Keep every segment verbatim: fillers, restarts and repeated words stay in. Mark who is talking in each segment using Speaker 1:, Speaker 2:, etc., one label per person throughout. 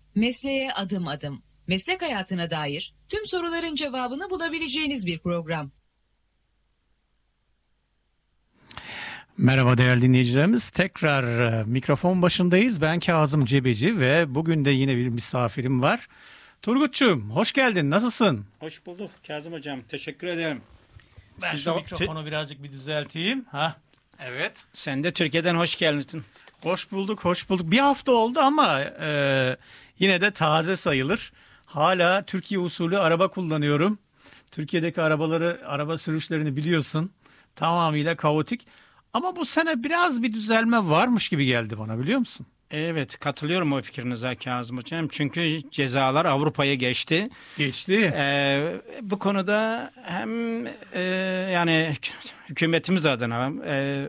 Speaker 1: Mesleğe adım adım, meslek hayatına dair tüm soruların cevabını bulabileceğiniz bir program.
Speaker 2: Merhaba değerli dinleyicilerimiz. Tekrar e, mikrofon başındayız. Ben Kazım Cebeci ve bugün de yine bir misafirim var. Turgut'cum hoş geldin. Nasılsın?
Speaker 3: Hoş bulduk Kazım Hocam. Teşekkür ederim.
Speaker 2: Ben
Speaker 3: Siz
Speaker 2: şu
Speaker 3: de-
Speaker 2: mikrofonu birazcık bir düzelteyim. Ha, evet.
Speaker 3: Sen de Türkiye'den hoş geldin.
Speaker 2: Hoş bulduk, hoş bulduk. Bir hafta oldu ama e, yine de taze sayılır. Hala Türkiye usulü araba kullanıyorum. Türkiye'deki arabaları, araba sürüşlerini biliyorsun. Tamamıyla kaotik. Ama bu sene biraz bir düzelme varmış gibi geldi bana, biliyor musun?
Speaker 3: Evet, katılıyorum o fikrinize Kazım Hocam. Çünkü cezalar Avrupa'ya geçti.
Speaker 2: Geçti.
Speaker 3: Ee, bu konuda hem e, yani hükümetimiz adına e,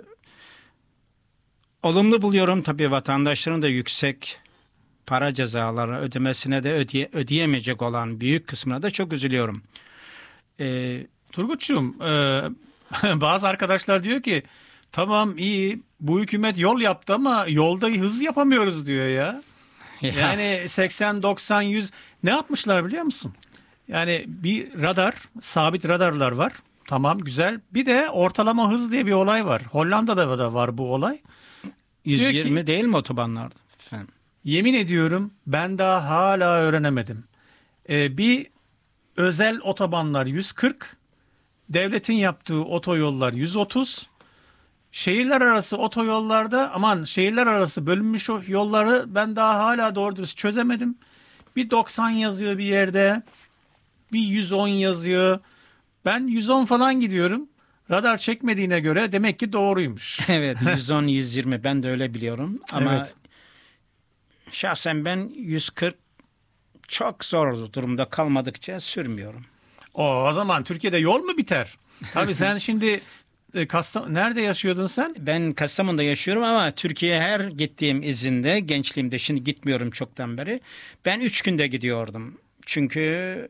Speaker 3: olumlu buluyorum. Tabii vatandaşların da yüksek para cezaları ödemesine de ödeye, ödeyemeyecek olan büyük kısmına da çok üzülüyorum. Ee,
Speaker 2: Turgut'cum, e, bazı arkadaşlar diyor ki tamam iyi bu hükümet yol yaptı ama yolda hız yapamıyoruz diyor ya. Yani seksen doksan yüz ne yapmışlar biliyor musun? Yani bir radar, sabit radarlar var. Tamam güzel. Bir de ortalama hız diye bir olay var. Hollanda'da da var bu olay.
Speaker 3: yüz yirmi
Speaker 2: Diyor ki-
Speaker 3: değil mi otobanlarda? Efendim.
Speaker 2: Yemin ediyorum ben daha hala öğrenemedim. Ee, bir özel otobanlar yüz kırk, devletin yaptığı otoyollar yüz otuz. Şehirler arası otoyollarda aman şehirler arası bölünmüş o yolları ben daha hala doğru dürüst çözemedim. Bir doksan yazıyor bir yerde. Bir yüz on yazıyor. Ben yüz on falan gidiyorum. Radar çekmediğine göre demek ki doğruymuş.
Speaker 3: Evet, yüz on yüz yirmi ben de öyle biliyorum ama
Speaker 2: Evet.
Speaker 3: şahsen ben yüz kırk çok zor durumda kalmadıkça sürmüyorum.
Speaker 2: O, o zaman Türkiye'de yol mu biter? Tabii sen şimdi e, Kastam nerede yaşıyordun sen?
Speaker 3: Ben Kastamonu'da yaşıyorum ama Türkiye'ye her gittiğim izinde gençliğimde, şimdi gitmiyorum çoktan beri, ben üç günde gidiyordum. Çünkü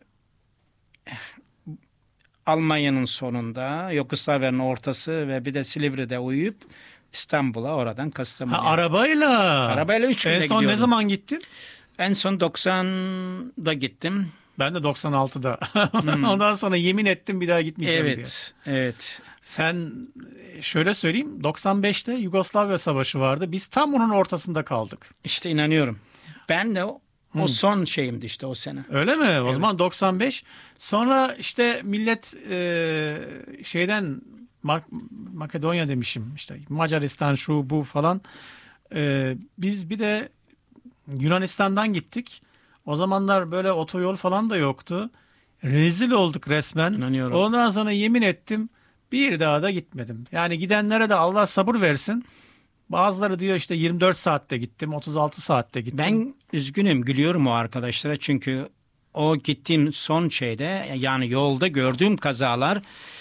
Speaker 3: Almanya'nın sonunda, Yugoslavya'nın ortası ve bir de Silivri'de uyuyup İstanbul'a, oradan Kastamonu'ya.
Speaker 2: Ha, arabayla.
Speaker 3: Arabayla üç günde
Speaker 2: En son ne
Speaker 3: gidiyordum.
Speaker 2: zaman gittin?
Speaker 3: En son doksan'da gittim.
Speaker 2: Ben de doksan altıda. Ondan sonra yemin ettim bir daha gitmeyeceğim diye.
Speaker 3: Evet, evet.
Speaker 2: Sen şöyle söyleyeyim, doksan beşte Yugoslavya Savaşı vardı. Biz tam onun ortasında kaldık.
Speaker 3: İşte inanıyorum. Ben de o, o son şeyimdi işte o sene.
Speaker 2: Öyle mi? O zaman doksan beş. Sonra işte millet e, şeyden Mak- Makedonya demişim işte Macaristan şu bu falan. E, biz bir de Yunanistan'dan gittik. O zamanlar böyle otoyol falan da yoktu. Rezil olduk resmen.
Speaker 3: İnanıyorum.
Speaker 2: Ondan sonra yemin ettim bir daha da gitmedim. Yani gidenlere de Allah sabır versin. Bazıları diyor işte yirmi dört saatte gittim, otuz altı saatte gittim.
Speaker 3: Ben üzgünüm, gülüyorum o arkadaşlara çünkü o gittiğim son şeyde, yani yolda gördüğüm kazalar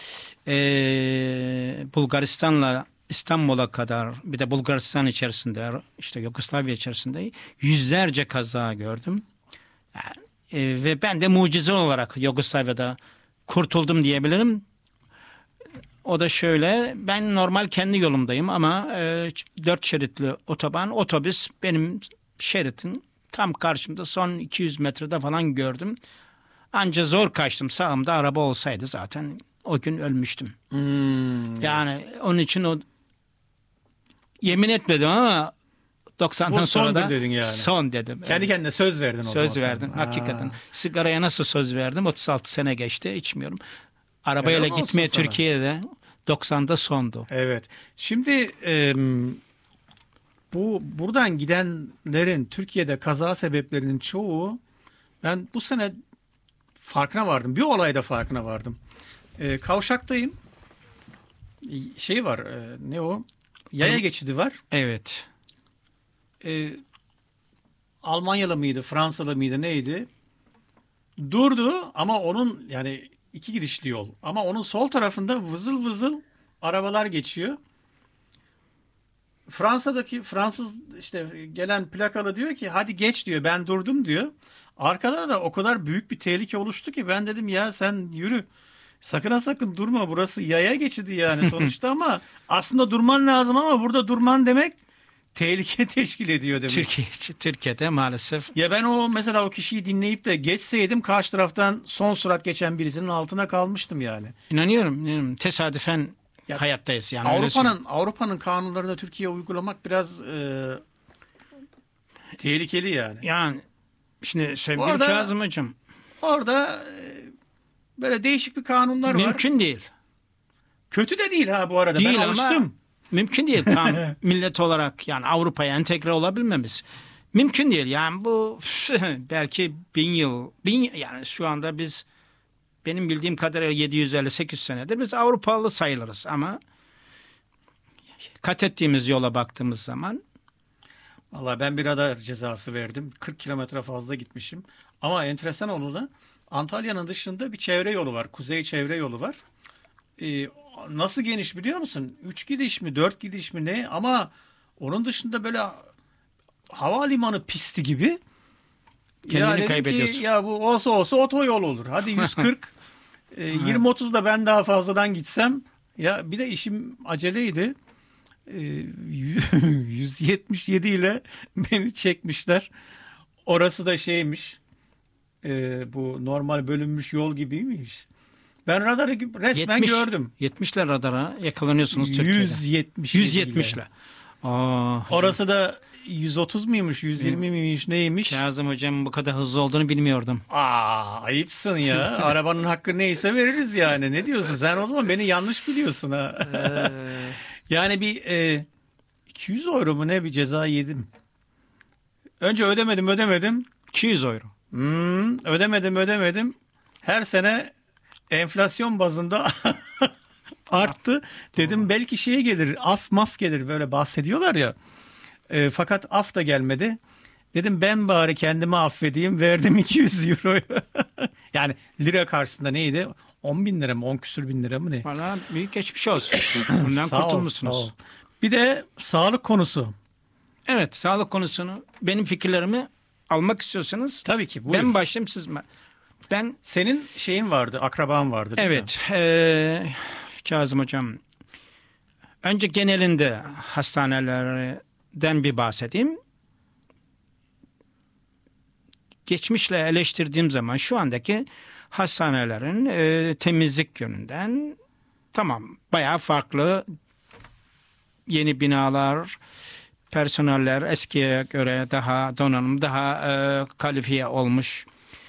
Speaker 3: eee, Bulgaristan'la İstanbul'a kadar, bir de Bulgaristan içerisinde, işte Yugoslavya içerisinde yüzlerce kaza gördüm. Yani, e, ve ben de mucize olarak Yugoslavya'da kurtuldum diyebilirim. O da şöyle, ben normal kendi yolumdayım ama e, dört şeritli otoban, otobüs benim şeritin tam karşımda, son iki yüz metrede falan gördüm. Anca zor kaçtım, sağımda araba olsaydı zaten o gün ölmüştüm.
Speaker 2: Hmm,
Speaker 3: Yani onun için o yemin etmedim ama doksandan
Speaker 2: Bu
Speaker 3: sonra
Speaker 2: sondur
Speaker 3: da
Speaker 2: dedin yani.
Speaker 3: son dedim.
Speaker 2: kendi
Speaker 3: Evet.
Speaker 2: kendine söz verdin o zaman.
Speaker 3: Söz
Speaker 2: sen.
Speaker 3: verdim
Speaker 2: Ha.
Speaker 3: hakikaten. Sigaraya nasıl söz verdim? otuz altı sene geçti, içmiyorum. Arabayla
Speaker 2: Helal olsun
Speaker 3: gitmeye
Speaker 2: sana.
Speaker 3: Türkiye'de doksanda sondu.
Speaker 2: Evet. Şimdi e, bu buradan gidenlerin Türkiye'de kaza sebeplerinin çoğu, ben bu sene farkına vardım. Bir olayda farkına vardım. E, kavşaktayım. E, Şey var. e, ne o? Yaya
Speaker 3: Evet.
Speaker 2: geçidi var.
Speaker 3: Evet.
Speaker 2: E, Almanyalı mıydı, Fransalı mıydı, neydi? Durdu ama onun yani iki gidişli yol. Ama onun sol tarafında vızıl vızıl arabalar geçiyor. Fransa'daki Fransız işte gelen plakalı diyor ki hadi geç diyor, ben durdum diyor. Arkada da o kadar büyük bir tehlike oluştu ki ben dedim ya sen yürü. Sakın ha sakın durma, burası yaya geçidi yani sonuçta ama aslında durman lazım ama burada durman demek tehlike teşkil ediyor demek.
Speaker 3: Türkiye, Türkiye'de maalesef.
Speaker 2: Ya ben o mesela o kişiyi dinleyip de geçseydim karşı taraftan son sürat geçen birisinin altına kalmıştım yani.
Speaker 3: İnanıyorum, inanıyorum. Tesadüfen
Speaker 2: Ya,
Speaker 3: hayattayız. Yani öyle
Speaker 2: Avrupa'nın Avrupa'nın kanunlarını Türkiye'ye uygulamak biraz e, tehlikeli yani.
Speaker 3: Yani şimdi sevgili
Speaker 2: arada-
Speaker 3: Kazım Hocam,
Speaker 2: Orada e, böyle değişik bir kanunlar var.
Speaker 3: mümkün değil.
Speaker 2: Kötü de değil ha bu arada.
Speaker 3: Değil
Speaker 2: ben
Speaker 3: ama-
Speaker 2: alıştım.
Speaker 3: Mümkün değil tam millet olarak yani Avrupa'ya entegre olabilmemiz. Mümkün değil. Yani bu belki bin yıl, bin yani şu anda biz benim bildiğim kadarıyla yedi yüz elli sekiz senedir biz Avrupalı sayılırız ama kat ettiğimiz yola baktığımız zaman
Speaker 2: Vallahi ben bir radar cezası verdim. kırk kilometre fazla gitmişim. Ama enteresan onu da Antalya'nın dışında bir çevre yolu var. Kuzey çevre yolu var. Ee, nasıl geniş biliyor musun? üç gidiş mi dört gidiş mi ne? Ama onun dışında böyle havalimanı pisti gibi.
Speaker 3: Kendini
Speaker 2: ya dedim
Speaker 3: kaybediyorsun.
Speaker 2: ki, ya bu olsa olsa otoyol olur. Hadi yüz kırk. e, yirmi otuz da ben daha fazladan gitsem. Ya bir de işim aceleydi. E, yüz yetmiş yedi ile beni çekmişler. Orası da şeymiş. E, bu normal bölünmüş yol gibiymiş. Ben radarı resmen
Speaker 3: yetmiş
Speaker 2: gördüm.
Speaker 3: yetmişler radara yakalanıyorsunuz Türkiye'de.
Speaker 2: yüz yetmiş yedi
Speaker 3: yüz yetmişle. Aa,
Speaker 2: Orası da yüz otuz muymuş, yüz yirmi miymiş, neymiş?
Speaker 3: Kazım Hocam bu kadar hızlı olduğunu bilmiyordum.
Speaker 2: Aa, ayıpsın ya. Arabanın hakkı neyse veririz yani. Ne diyorsun? Sen o zaman beni yanlış biliyorsun ha.
Speaker 3: Ee,
Speaker 2: Yani bir e, iki yüz euro mu ne bir ceza yedim. Önce ödemedim ödemedim.
Speaker 3: iki yüz euro.
Speaker 2: Hmm, ödemedim ödemedim. Her sene enflasyon bazında arttı. Dedim belki şeye gelir, af maf gelir böyle bahsediyorlar ya. E, fakat af da gelmedi. Dedim ben bari kendimi affedeyim. Verdim iki yüz euroyu. Yani lira karşısında neydi? on bin lira mı? on küsür bin lira mı ne?
Speaker 3: Bana büyük geçmiş olsun. Bundan
Speaker 2: Sağ ol,
Speaker 3: kurtulmuşsunuz.
Speaker 2: sağ ol. Bir de sağlık konusu.
Speaker 3: Evet, sağlık konusunu benim fikirlerimi almak istiyorsanız
Speaker 2: Tabii ki. Buyur.
Speaker 3: ben başlayayım siz. Ben
Speaker 2: Senin şeyin vardı, akraban vardı değil mi?
Speaker 3: evet, eee Kazım Hocam. Önce genelinde hastanelerden bir bahsedeyim. Geçmişle eleştirdiğim zaman şu andaki hastanelerin e, temizlik yönünden tamam bayağı farklı, yeni binalar, personeller eskiye göre daha donanım, daha e, kalifiye olmuş.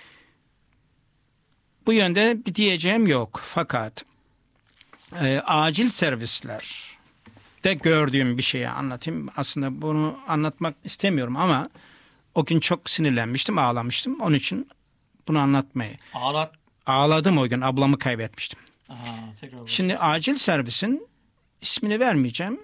Speaker 3: Bu yönde bir diyeceğim yok. Fakat e, acil servisler de gördüğüm bir şeyi anlatayım. Aslında bunu anlatmak istemiyorum ama o gün çok sinirlenmiştim, ağlamıştım. Onun için bunu anlatmayı.
Speaker 2: Ağlat.
Speaker 3: Ağladım o gün, ablamı kaybetmiştim.
Speaker 2: Aa, tekrar
Speaker 3: Şimdi acil servisin ismini vermeyeceğim.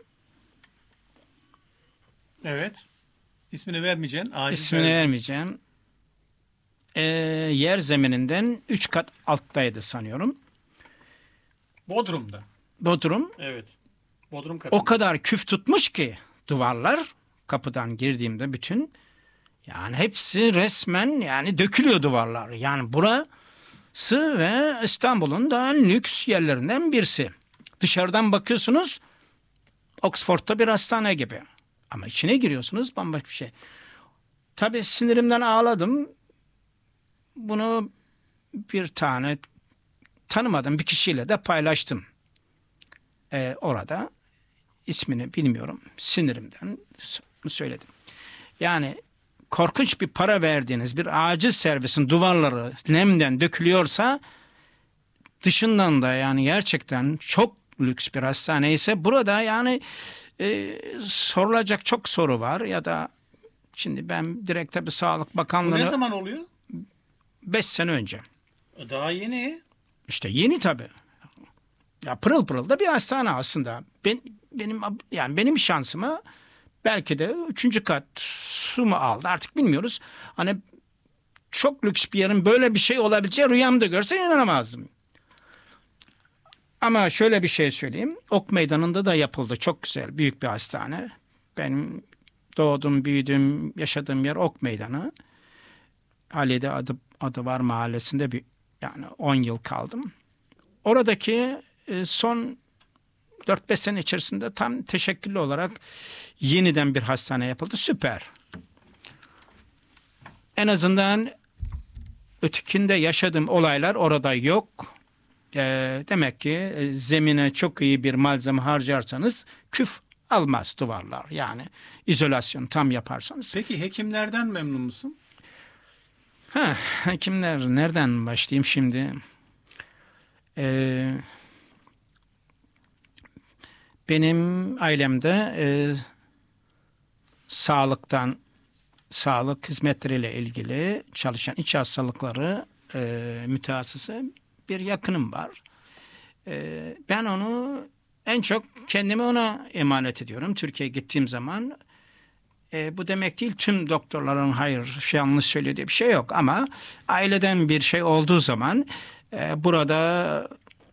Speaker 2: Evet. İsmini vermeyeceksin. Acil
Speaker 3: İsmini
Speaker 2: servis.
Speaker 3: vermeyeceğim. Ee, yer zemininden üç kat alttaydı sanıyorum.
Speaker 2: Bodrum'da.
Speaker 3: Bodrum
Speaker 2: Evet. Bodrum katı.
Speaker 3: o kadar küf tutmuş ki duvarlar, kapıdan girdiğimde bütün yani hepsi resmen yani dökülüyor duvarlar. Yani burası ve İstanbul'un da en lüks yerlerinden birisi. Dışarıdan bakıyorsunuz Oxford'da bir hastane gibi. Ama içine giriyorsunuz bambaşka bir şey. Tabii sinirimden ağladım. Bunu bir tane tanımadığım bir kişiyle de paylaştım. Ee, orada ismini bilmiyorum. Sinirimden söyledim. Yani korkunç bir para verdiğiniz bir acil servisin duvarları nemden dökülüyorsa dışından da yani gerçekten çok lüks bir hastane ise burada yani e, sorulacak çok soru var ya da şimdi ben direkt tabii Sağlık
Speaker 2: Bu
Speaker 3: Bakanlığı'nı
Speaker 2: ne zaman oluyor?
Speaker 3: beş sene önce.
Speaker 2: Daha yeni.
Speaker 3: İşte yeni tabii. Ya pırıl pırıl da bir hastane aslında. Ben benim yani benim şansıma belki de üçüncü kat su mu aldı artık bilmiyoruz. Hani çok lüks bir yerin böyle bir şey olabileceği rüyamda görsem inanamazdım. Ama şöyle bir şey söyleyeyim. Ok Meydanı'nda da yapıldı. Çok güzel, büyük bir hastane. Benim doğdum, büyüdüm, yaşadığım yer Ok Meydanı. Ali'de adı, adı var mahallesinde bir yani on yıl kaldım. Oradaki e, son dört beş sene içerisinde tam teşekküllü olarak yeniden bir hastane yapıldı. Süper. En azından ötekinde yaşadığım olaylar orada yok. E, demek ki e, zemine çok iyi bir malzeme harcarsanız küf almaz duvarlar. Yani izolasyon tam yaparsanız.
Speaker 2: Peki hekimlerden memnun musun?
Speaker 3: Ha, hekimler nereden başlayayım şimdi? Ee, benim ailemde e, sağlıktan, sağlık hizmetleriyle ilgili çalışan iç hastalıkları e, mütehassısı bir yakınım var. E, ben onu en çok kendimi ona emanet ediyorum. Türkiye'ye gittiğim zaman e, bu demek değil tüm doktorların hayır şey yanlış söylediği bir şey yok ama aileden bir şey olduğu zaman e, burada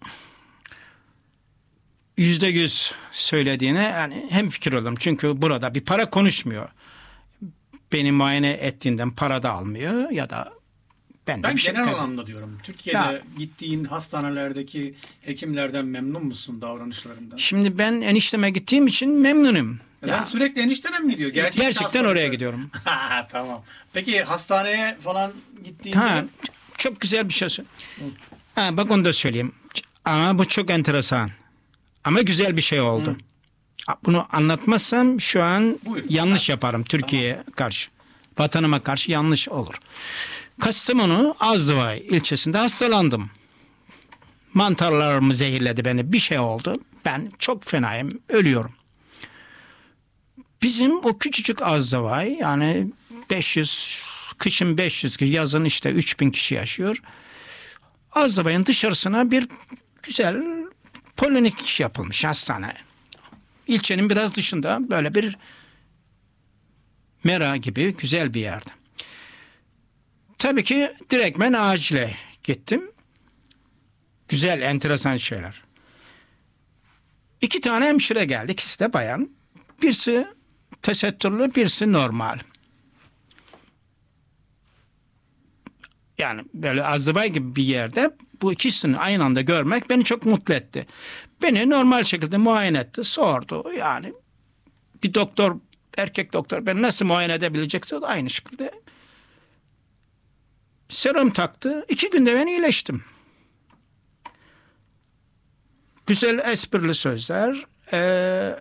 Speaker 3: yüzde yüz söylediğine yani hemfikir olurum. Çünkü burada bir para konuşmuyor. Beni muayene ettiğinden para da almıyor ya da ben,
Speaker 2: ben
Speaker 3: bir
Speaker 2: genel
Speaker 3: şey
Speaker 2: anlamda diyorum. Türkiye'de
Speaker 3: ya,
Speaker 2: gittiğin hastanelerdeki hekimlerden memnun musun davranışlarından?
Speaker 3: Şimdi ben enişteme gittiğim için memnunum.
Speaker 2: Sen ya, sürekli eniştene mi gidiyor? Gerçek
Speaker 3: gerçekten oraya gidiyorum.
Speaker 2: Tamam. Peki hastaneye falan gittiğinde?
Speaker 3: Ha, çok güzel bir şey söyleyeyim. Ha, bak onu da söyleyeyim. Ama bu çok enteresan. Ama güzel bir şey oldu. Hı. Bunu anlatmazsam şu an Buyur, yanlış ha. yaparım Türkiye'ye tamam. karşı. Vatanıma karşı yanlış olur. Kastamonu Azdavay ilçesinde hastalandım. Mantarlarımı zehirledi beni. Bir şey oldu. Ben çok fenayım. Ölüyorum. Bizim o küçücük Azdavay yani beş yüz kışın beş yüz yazın işte üç bin kişi yaşıyor. Azdavay'ın dışarısına bir güzel polinik yapılmış hastane. İlçenin biraz dışında böyle bir mera gibi güzel bir yerde. Tabii ki direktmen acile gittim. Güzel, enteresan şeyler. İki tane hemşire geldi. İkisi de bayan. Birisi tesettürlü, birisi normal. Yani böyle Azdavay gibi bir yerde bu ikisini aynı anda görmek beni çok mutlu etti. Beni normal şekilde muayene etti, sordu. Yani bir doktor, erkek doktor beni nasıl muayene edebilecekse o da aynı şekilde. Serum taktı. İki günde ben iyileştim. Güzel esprili sözler. Ee,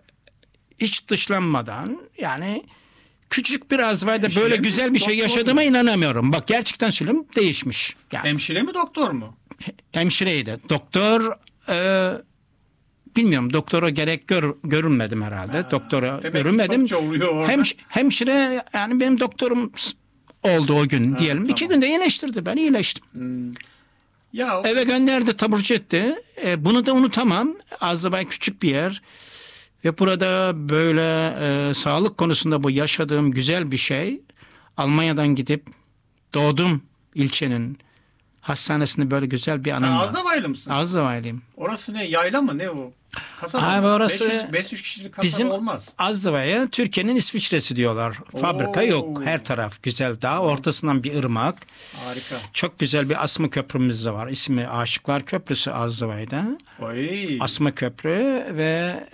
Speaker 3: hiç dışlanmadan yani küçük bir Azdavay'da
Speaker 2: Hemşire
Speaker 3: böyle
Speaker 2: mi,
Speaker 3: güzel bir şey yaşadığıma
Speaker 2: mu?
Speaker 3: inanamıyorum. Bak gerçekten söylüyorum değişmiş. Yani.
Speaker 2: Hemşire mi doktor mu?
Speaker 3: Hemşireydi. Doktor e, bilmiyorum doktora gerek gör, görünmedim herhalde. Ha, Doktora görünmedim. Hemş, hemşire yani benim doktorum oldu o gün ha, diyelim. Tamam. İki günde iyileştirdi ben iyileştim. Hmm. Ya, o... Eve gönderdi taburcu etti. E, bunu da unutamam. Azdavay küçük bir yer. Ve burada böyle e, sağlık konusunda bu yaşadığım güzel bir şey. Almanya'dan gidip doğdum ilçenin hastanesinde böyle güzel bir anım var.
Speaker 2: Sen Azdavaylı mısın?
Speaker 3: Azdavaylıyım.
Speaker 2: Orası ne? Yayla mı? Ne o? Kasaba
Speaker 3: Abi
Speaker 2: mı?
Speaker 3: orası
Speaker 2: beş yüz kişilik kasaba
Speaker 3: bizim
Speaker 2: olmaz.
Speaker 3: Azdavay'a Türkiye'nin İsviçre'si diyorlar. Oo. Fabrika yok. Her taraf güzel dağ. Ortasından bir ırmak.
Speaker 2: Harika.
Speaker 3: Çok güzel bir asma köprümüz de var. İsmi Aşıklar Köprüsü Azdavay'da.
Speaker 2: Oy.
Speaker 3: Asma köprü ve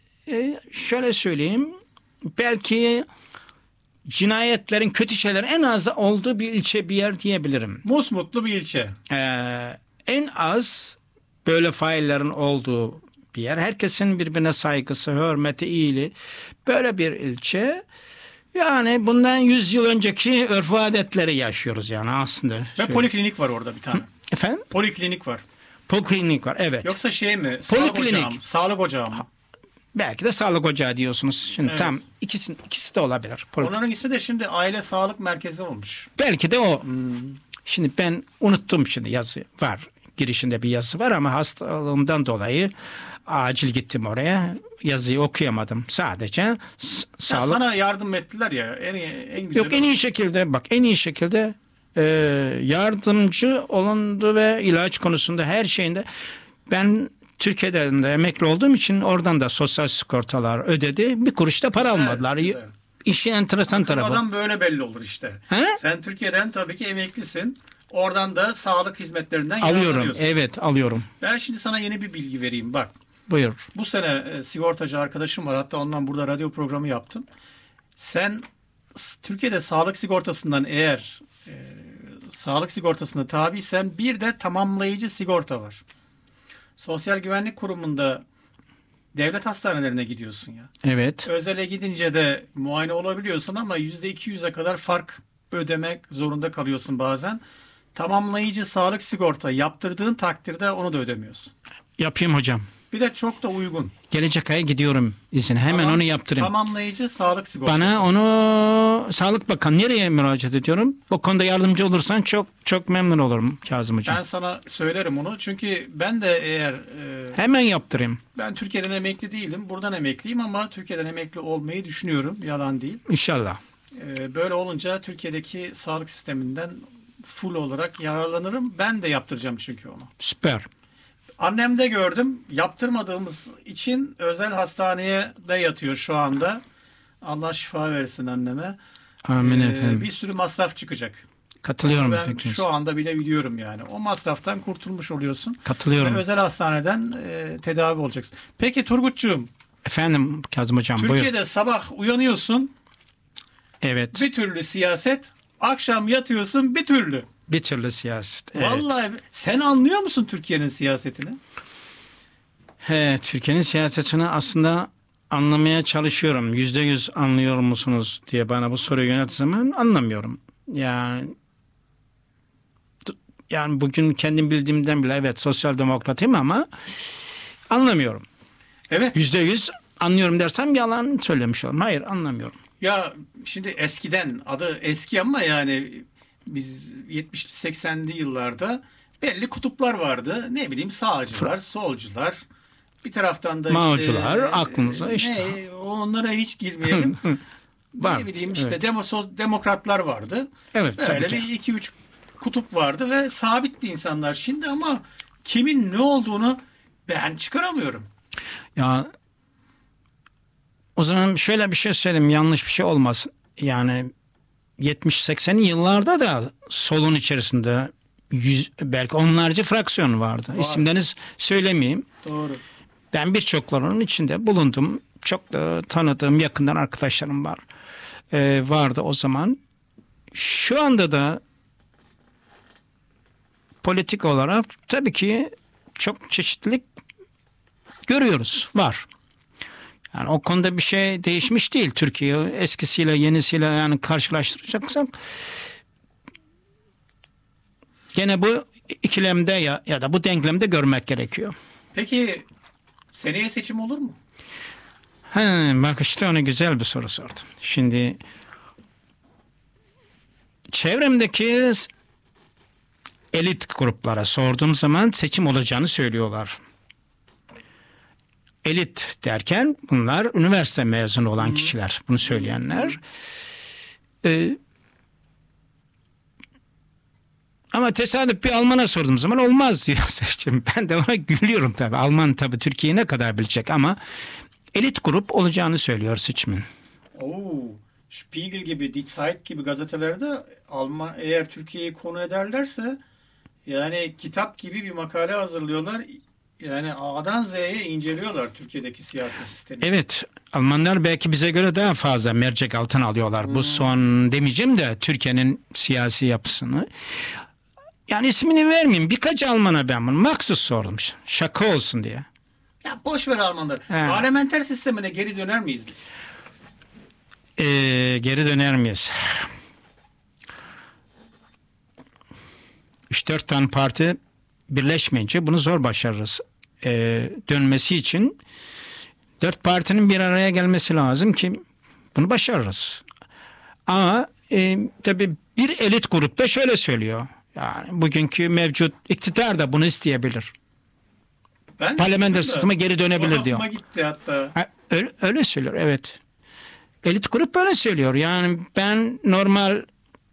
Speaker 3: e, şöyle söyleyeyim. Belki cinayetlerin, kötü şeylerin en az olduğu bir ilçe, bir yer diyebilirim.
Speaker 2: Musmutlu bir ilçe.
Speaker 3: Ee, en az böyle faillerin olduğu bir yer. Herkesin birbirine saygısı, hürmeti, iyiliği. Böyle bir ilçe. Yani bundan yüz yıl önceki örf adetleri yaşıyoruz yani aslında.
Speaker 2: Ve
Speaker 3: şöyle.
Speaker 2: Poliklinik var orada bir tane.
Speaker 3: Efendim?
Speaker 2: Poliklinik var.
Speaker 3: Poliklinik var, evet.
Speaker 2: Yoksa şey mi? Sağlık ocağı mı? Sağlık ocağı mı?
Speaker 3: Belki de sağlık ocağı diyorsunuz. Şimdi evet. Tam ikisi, ikisi de olabilir. Poliklinik.
Speaker 2: Onların ismi de şimdi Aile Sağlık Merkezi olmuş.
Speaker 3: Belki de o. Hmm. Şimdi ben unuttum şimdi yazı var. Girişinde bir yazı var ama hastalığımdan dolayı acil gittim oraya. Yazıyı okuyamadım. Sadece
Speaker 2: ya
Speaker 3: sağlık.
Speaker 2: Sana yardım ettiler ya. En iyi, en güzel.
Speaker 3: Yok en iyi şekilde bak en iyi şekilde e, yardımcı olundu ve ilaç konusunda her şeyinde ben Türkiye'den de emekli olduğum için oradan da sosyal sigortalar ödedi. Bir kuruş da para güzel, almadılar. Güzel. İşin enteresan tarafı.
Speaker 2: Adam böyle belli olur işte. He? Sen Türkiye'den tabii ki emeklisin. Oradan da sağlık hizmetlerinden
Speaker 3: alıyorum. Evet alıyorum.
Speaker 2: Ben şimdi sana yeni bir bilgi vereyim bak.
Speaker 3: Buyur.
Speaker 2: Bu sene e, sigortacı arkadaşım var. Hatta ondan burada radyo programı yaptım. Sen s- Türkiye'de sağlık sigortasından eğer e, sağlık sigortasına tabiysen bir de tamamlayıcı sigorta var. Sosyal Güvenlik Kurumu'nda devlet hastanelerine gidiyorsun ya.
Speaker 3: Evet.
Speaker 2: Özele gidince de muayene olabiliyorsun ama yüzde iki yüze kadar fark ödemek zorunda kalıyorsun bazen. Tamamlayıcı sağlık sigorta yaptırdığın takdirde onu da ödemiyorsun.
Speaker 3: Yapayım hocam.
Speaker 2: Bir de çok da uygun.
Speaker 3: Gelecek ay gidiyorum izin. Hemen
Speaker 2: Tamam,
Speaker 3: onu yaptırayım.
Speaker 2: Tamamlayıcı sağlık sigortası.
Speaker 3: Bana onu Sağlık Bakanı nereye müracaat ediyorum? Bu konuda yardımcı olursan çok çok memnun olurum Kazım hocam.
Speaker 2: Ben sana söylerim onu. Çünkü ben de eğer e,
Speaker 3: Hemen yaptırayım.
Speaker 2: ben Türkiye'den emekli değilim. Buradan emekliyim ama Türkiye'den emekli olmayı düşünüyorum. Yalan değil.
Speaker 3: İnşallah.
Speaker 2: E, böyle olunca Türkiye'deki sağlık sisteminden full olarak yararlanırım. Ben de yaptıracağım çünkü onu.
Speaker 3: Süper.
Speaker 2: Annemde gördüm. Yaptırmadığımız için özel hastaneye de yatıyor şu anda. Allah şifa versin anneme.
Speaker 3: Amin
Speaker 2: Ee,
Speaker 3: efendim.
Speaker 2: Bir sürü masraf çıkacak.
Speaker 3: Katılıyorum.
Speaker 2: Ben
Speaker 3: tekrar.
Speaker 2: şu anda bile biliyorum yani. O masraftan kurtulmuş oluyorsun.
Speaker 3: Katılıyorum.
Speaker 2: Ve özel hastaneden e, tedavi olacaksın. Peki Turgut'cuğum,
Speaker 3: Efendim Kazım hocam
Speaker 2: Türkiye'de
Speaker 3: buyur.
Speaker 2: sabah uyanıyorsun,
Speaker 3: Evet.
Speaker 2: bir türlü siyaset, akşam yatıyorsun bir türlü.
Speaker 3: Bir türlü siyaset. Evet.
Speaker 2: Vallahi sen anlıyor musun Türkiye'nin siyasetini?
Speaker 3: He, Türkiye'nin siyasetini aslında anlamaya çalışıyorum. Yüzde yüz anlıyor musunuz diye bana bu soruyu yönelttiği zaman anlamıyorum. Yani yani bugün kendim bildiğimden bile evet sosyal demokratım ama anlamıyorum.
Speaker 2: Evet.
Speaker 3: Yüzde yüz anlıyorum dersem yalan söylemiş olurum. Hayır anlamıyorum.
Speaker 2: Ya şimdi eskiden adı eski ama yani biz yetmişli seksenli yıllarda belli kutuplar vardı. Ne bileyim sağcılar, solcular. Bir taraftan da
Speaker 3: Mağcular,
Speaker 2: işte
Speaker 3: aklımıza işte.
Speaker 2: Ne, onlara hiç girmeyelim.
Speaker 3: Var.
Speaker 2: Ne bileyim işte
Speaker 3: Evet.
Speaker 2: demo, demokratlar vardı.
Speaker 3: Evet,
Speaker 2: Böyle
Speaker 3: tabii ki.
Speaker 2: bir iki üç kutup vardı ve sabitti insanlar şimdi ama kimin ne olduğunu ben çıkaramıyorum.
Speaker 3: Ya o zaman şöyle bir şey söyleyeyim yanlış bir şey olmasın. Yani yetmiş seksenli yıllarda da solun içerisinde yüz, belki onlarca fraksiyon vardı.
Speaker 2: Var.
Speaker 3: İsimlerini söylemeyeyim.
Speaker 2: Doğru.
Speaker 3: Ben birçoklarının içinde bulundum. Çok da tanıdığım yakından arkadaşlarım var. Ee, vardı o zaman. Şu anda da politik olarak tabii ki çok çeşitlilik görüyoruz. Var. Yani o konuda bir şey değişmiş değil. Türkiye eskisiyle yenisiyle yani karşılaştıracaksak gene bu ikilemde ya, ya da bu denklemde görmek gerekiyor.
Speaker 2: Peki seneye seçim olur mu?
Speaker 3: He, bak işte ona güzel bir soru sordum. Şimdi çevremdeki elit gruplara sorduğum zaman seçim olacağını söylüyorlar. Elit derken bunlar üniversite mezunu olan kişiler. Bunu söyleyenler. Ee, ama tesadüf bir Alman'a sorduğum zaman olmaz diyor seçim. Ben de ona gülüyorum tabii. Alman tabii Türkiye'yi ne kadar bilecek ama elit grup olacağını söylüyor seçimin.
Speaker 2: Oo, Spiegel gibi, Die Zeit gibi gazetelerde Alman eğer Türkiye'yi konu ederlerse yani kitap gibi bir makale hazırlıyorlar. Yani A'dan Z'ye inceliyorlar Türkiye'deki siyasi sistemi.
Speaker 3: Evet, Almanlar belki bize göre daha fazla mercek altına alıyorlar.
Speaker 2: Hmm.
Speaker 3: Bu son demeyeceğim de Türkiye'nin siyasi yapısını. Yani ismini vermeyeyim. Birkaç Alman'a ben bunu maksus sordum. Şaka olsun diye.
Speaker 2: Ya boş ver Almanlar.
Speaker 3: He.
Speaker 2: Parlamenter sistemine geri döner miyiz biz?
Speaker 3: Ee, geri döner miyiz? Üç dört tane parti birleşmeyince bunu zor başarırız. Ee, dönmesi için dört partinin bir araya gelmesi lazım ki bunu başarırız. Ama e, tabii bir elit grupta şöyle söylüyor. Yani bugünkü mevcut iktidar da bunu isteyebilir.
Speaker 2: Ben
Speaker 3: Parlamenter sisteme geri dönebilir diyor.
Speaker 2: Tuhafıma gitti hatta.
Speaker 3: Ha, Öyle, öyle söylüyor evet. Elit grup böyle söylüyor. Yani ben normal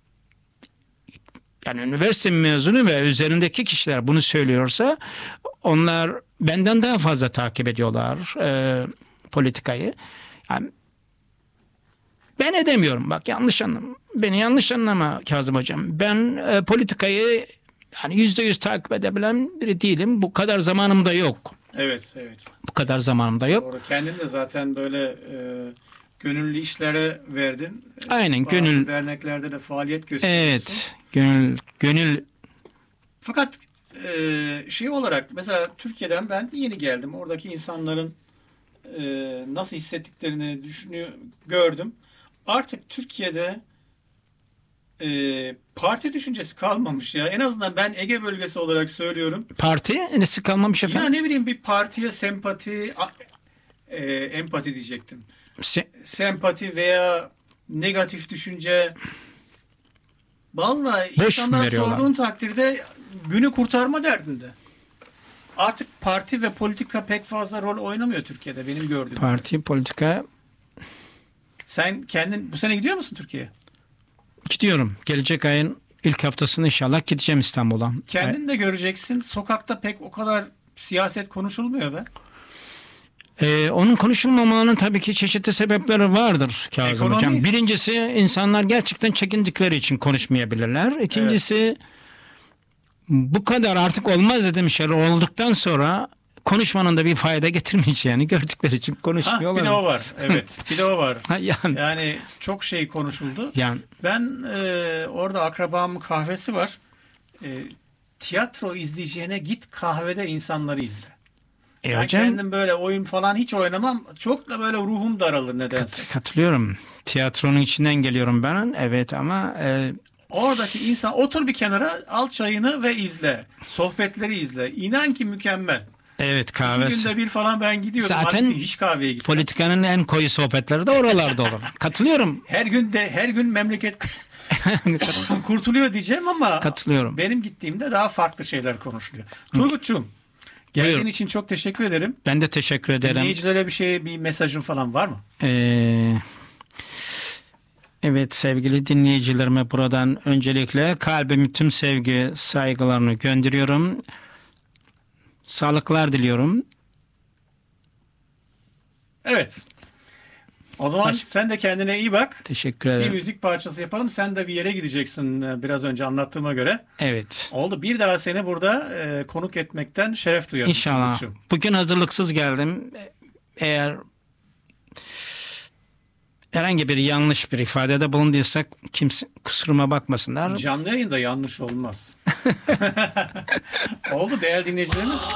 Speaker 3: yani üniversite mezunu ve üzerindeki kişiler bunu söylüyorsa onlar benden daha fazla takip ediyorlar e, politikayı. Yani ben edemiyorum. Bak yanlış anlama. Beni yanlış anlama Kazım Hocam. Ben e, politikayı yani yüzde yüz takip edebilen biri değilim. Bu kadar zamanım da yok.
Speaker 2: Evet, evet.
Speaker 3: Bu kadar zamanım da yok.
Speaker 2: Doğru. Kendin de zaten böyle e, gönüllü işlere verdin.
Speaker 3: Aynen,
Speaker 2: Bazı
Speaker 3: gönül.
Speaker 2: derneklerde de faaliyet gösteriyorsun.
Speaker 3: Evet. Gönül gönül
Speaker 2: Fakat e, şey olarak mesela Türkiye'den ben yeni geldim. Oradaki insanların e, nasıl hissettiklerini düşünüyor, gördüm. Artık Türkiye'de e, parti düşüncesi kalmamış ya. En azından ben Ege bölgesi olarak söylüyorum.
Speaker 3: parti nesi kalmamış
Speaker 2: Ya
Speaker 3: efendim.
Speaker 2: ne bileyim bir partiye sempati, a- e, empati diyecektim.
Speaker 3: Se-
Speaker 2: Sempati veya negatif düşünce. Vallahi
Speaker 3: Boş
Speaker 2: insanlara
Speaker 3: veriyorlar.
Speaker 2: sorduğun takdirde günü kurtarma derdinde. Artık parti ve politika pek fazla rol oynamıyor Türkiye'de benim gördüğüm.
Speaker 3: Parti politika
Speaker 2: Sen kendin bu sene gidiyor musun Türkiye'ye?
Speaker 3: gidiyorum. Gelecek ayın ilk haftasında inşallah gideceğim İstanbul'a.
Speaker 2: Kendin de göreceksin. Sokakta pek o kadar siyaset konuşulmuyor be.
Speaker 3: Ee, onun konuşulmamanın tabii ki çeşitli sebepleri vardır Kazım
Speaker 2: Ekonomi.
Speaker 3: Hocam. Birincisi, insanlar gerçekten çekindikleri için konuşmayabilirler. İkincisi, bu kadar artık olmaz dediğim şeyler olduktan sonra konuşmanın da bir fayda getirmeyeceğini gördükleri için
Speaker 2: Ha,
Speaker 3: konuşmuyorlar.
Speaker 2: bir de o var. Evet. Bir de o var.
Speaker 3: Ha, yani,
Speaker 2: Yani çok şey konuşuldu.
Speaker 3: yani
Speaker 2: Ben e, orada akrabamın kahvesi var. E, tiyatro izleyeceğine git kahvede insanları izle.
Speaker 3: e,
Speaker 2: Ben
Speaker 3: hocam
Speaker 2: kendim böyle oyun falan hiç oynamam. Çok da böyle ruhum daralır nedense.
Speaker 3: kat- katılıyorum. Tiyatronun içinden geliyorum ben. Evet ama e,
Speaker 2: Oradaki insan otur bir kenara, al çayını ve izle. Sohbetleri izle. İnan ki mükemmel.
Speaker 3: evet,
Speaker 2: İki
Speaker 3: kahvesi.
Speaker 2: günde bir falan ben gidiyorum.
Speaker 3: Zaten
Speaker 2: Halbuki hiç kahveye gitmem.
Speaker 3: Politikanın en koyu sohbetleri de oralarda olur. Katılıyorum.
Speaker 2: Her gün de her gün memleket kurtuluyor diyeceğim ama
Speaker 3: Katılıyorum.
Speaker 2: benim gittiğimde daha farklı şeyler konuşuluyor. Turgut'cum, geldiğin
Speaker 3: Buyur.
Speaker 2: için çok teşekkür ederim.
Speaker 3: Ben de teşekkür ederim.
Speaker 2: Dinleyicilere bir şey, bir mesajın falan var mı?
Speaker 3: Ee, evet sevgili dinleyicilerime buradan öncelikle kalbimin tüm sevgi saygılarını gönderiyorum. Sağlıklar diliyorum.
Speaker 2: Evet. O zaman
Speaker 3: Baş-
Speaker 2: sen de kendine iyi bak.
Speaker 3: Teşekkür
Speaker 2: Bir
Speaker 3: ederim.
Speaker 2: müzik parçası yapalım. Sen de bir yere gideceksin e, biraz önce anlattığıma göre.
Speaker 3: Evet.
Speaker 2: Oldu. Bir daha seni burada e, konuk etmekten şeref duyuyorum.
Speaker 3: İnşallah.
Speaker 2: Turgut'cum.
Speaker 3: Bugün hazırlıksız geldim. Eğer herhangi bir yanlış bir ifadede bulunduysak kimse kusuruma bakmasınlar.
Speaker 2: Canlı yayında yanlış olmaz. Oldu değerli dinleyicilerimiz.